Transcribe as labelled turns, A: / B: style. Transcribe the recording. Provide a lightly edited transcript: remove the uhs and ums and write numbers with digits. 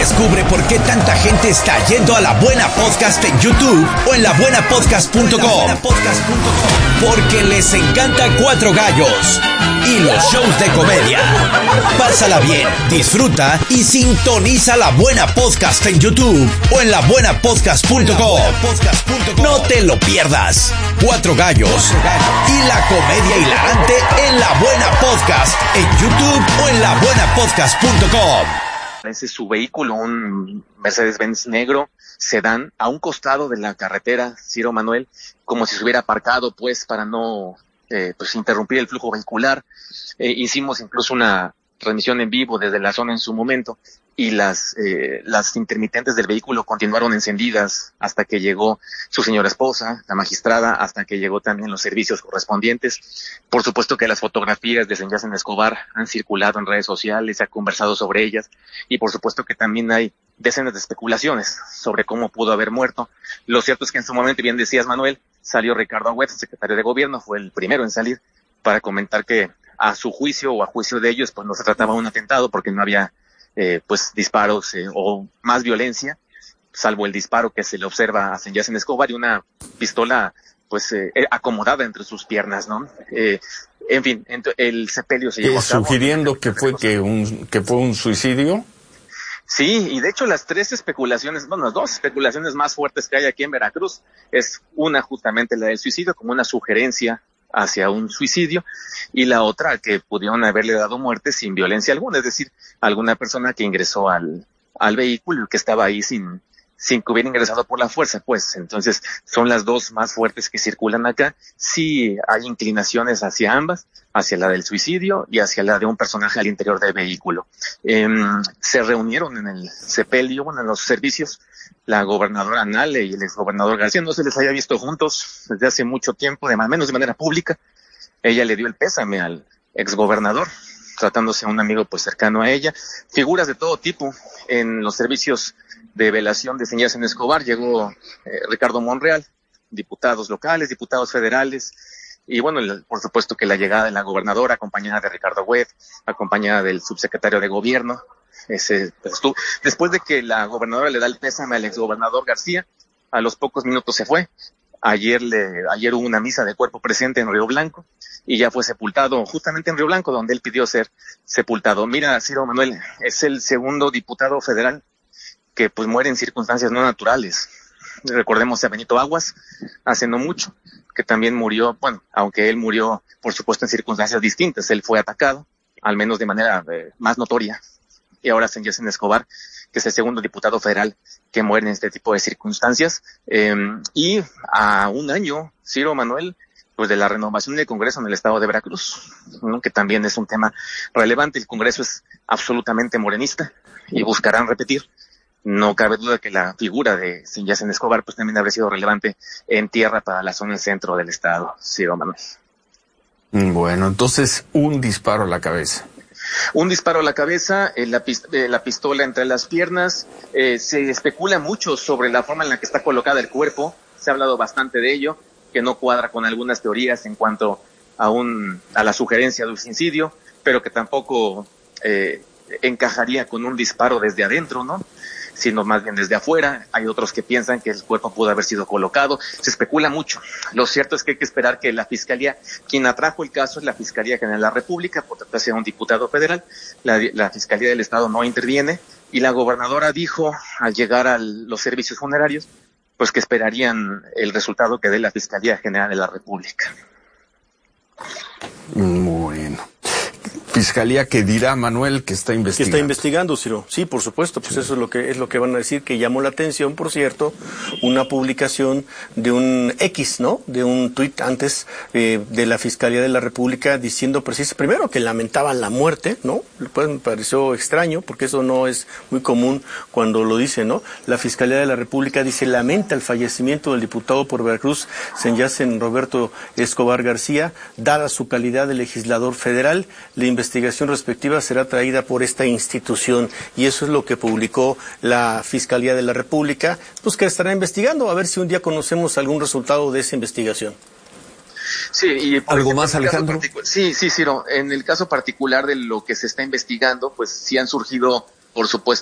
A: Descubre por qué tanta gente está yendo a La Buena Podcast en YouTube o en labuenapodcast.com. Porque les encanta Cuatro Gallos y los shows de comedia. Pásala bien, disfruta y sintoniza La Buena Podcast en YouTube o en labuenapodcast.com. No te lo pierdas. Cuatro Gallos y la comedia hilarante en La Buena Podcast en YouTube o en labuenapodcast.com.
B: Ese es su vehículo, un Mercedes-Benz negro, sedán, a un costado de la carretera, Ciro Manuel, como si se hubiera aparcado, pues, para no interrumpir el flujo vehicular. Hicimos incluso una transmisión en vivo desde la zona en su momento, y las intermitentes del vehículo continuaron encendidas hasta que llegó su señora esposa, la magistrada, hasta que llegó también los servicios correspondientes. Por supuesto que las fotografías de Sanjacen Escobar han circulado en redes sociales, se ha conversado sobre ellas, y por supuesto que también hay decenas de especulaciones sobre cómo pudo haber muerto. Lo cierto es que en su momento, bien decías, Manuel, salió Ricardo Agüed, secretario de Gobierno, fue el primero en salir para comentar que a su juicio o a juicio de ellos, pues no se trataba de un atentado porque no había disparos o más violencia, salvo el disparo que se le observa a Sanjacen Escobar y una pistola acomodada entre sus piernas, ¿no? En fin, el sepelio se llevó a cabo.
C: Sugiriendo que fue un suicidio.
B: Sí, y de hecho las dos especulaciones más fuertes que hay aquí en Veracruz es una justamente la del suicidio, como una sugerencia hacia un suicidio, y la otra que pudieron haberle dado muerte sin violencia alguna, es decir, alguna persona que ingresó al vehículo y que estaba ahí sin que hubiera ingresado por la fuerza, pues. Entonces son las dos más fuertes que circulan acá. Sí hay inclinaciones hacia ambas, hacia la del suicidio y hacia la de un personaje al interior del vehículo. Se reunieron en el sepelio, en los servicios, la gobernadora Nale y el exgobernador García. No se les haya visto juntos desde hace mucho tiempo, menos de manera pública. Ella le dio el pésame al exgobernador, tratándose a un amigo pues cercano a ella. Figuras de todo tipo en los servicios de velación de Sanjacen Escobar. Llegó Ricardo Monreal, diputados locales, diputados federales, y bueno, por supuesto que la llegada de la gobernadora, acompañada de Ricardo Agüed, acompañada del subsecretario de Gobierno. Después de que la gobernadora le da el pésame al exgobernador García, a los pocos minutos se fue. Ayer hubo una misa de cuerpo presente en Río Blanco y ya fue sepultado justamente en Río Blanco, donde él pidió ser sepultado. Mira, Ciro Manuel, es el segundo diputado federal que pues muere en circunstancias no naturales. Recordemos a Benito Aguas, hace no mucho, que también murió, aunque él murió, por supuesto, en circunstancias distintas. Él fue atacado, al menos de manera más notoria. Y ahora Sanjacen Escobar, que es el segundo diputado federal que muere en este tipo de circunstancias. Y a un año, Ciro Manuel, pues de la renovación del Congreso en el estado de Veracruz, ¿no? Que también es un tema relevante. El Congreso es absolutamente morenista y buscarán repetir. No cabe duda que la figura de Sanjacen Escobar pues también habría sido relevante en tierra para la zona centro del estado, Ciro Manuel.
C: Bueno, entonces un disparo a la cabeza.
B: Un disparo a la cabeza, la pistola entre las piernas. Se especula mucho sobre la forma en la que está colocada el cuerpo. Se ha hablado bastante de ello, que no cuadra con algunas teorías en cuanto a la sugerencia de un suicidio, pero que tampoco encajaría con un disparo desde adentro, ¿no? Sino más bien desde afuera. Hay otros que piensan que el cuerpo pudo haber sido colocado. Se especula mucho. Lo cierto es que hay que esperar que la Fiscalía, quien atrajo el caso es la Fiscalía General de la República, por tratarse de un diputado federal. La Fiscalía del Estado no interviene, y la gobernadora dijo, al llegar a los servicios funerarios, pues que esperarían el resultado que dé la Fiscalía General de la República.
C: Bueno. Fiscalía que dirá, Manuel, que está investigando.
D: Que está investigando, Ciro. Sí, por supuesto, pues sí. Eso es lo que van a decir, que llamó la atención, por cierto, una publicación de un X, ¿no? De un tuit antes de la Fiscalía de la República diciendo primero que lamentaban la muerte, ¿no? Pues me pareció extraño, porque eso no es muy común cuando lo dice, ¿no? La Fiscalía de la República dice, lamenta el fallecimiento del diputado por Veracruz, Sanjacen Roberto Escobar García, dada su calidad de legislador federal. La investigación respectiva será traída por esta institución, y eso es lo que publicó la Fiscalía de la República, pues que estará investigando, a ver si un día conocemos algún resultado de esa investigación.
B: Sí, y
C: ¿Algo más, Alejandro?
B: Sí, Ciro, en el caso particular de lo que se está investigando, pues sí han surgido, por supuesto,